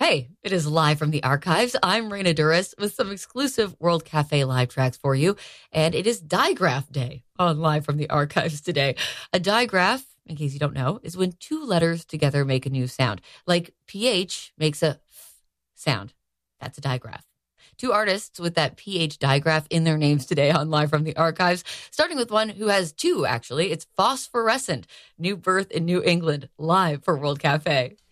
Hey, it is live from the archives. I'm Raina Duras with some exclusive World Cafe live tracks for you. And it is Digraph Day on Live from the Archives today. A digraph, in case you don't know, is when two letters together make a new sound. Like PH makes a f sound. That's a digraph. Two artists with that PH digraph in their names today on Live from the Archives, starting with one who has two, actually. It's Phosphorescent, new birth in New England, live for World Cafe.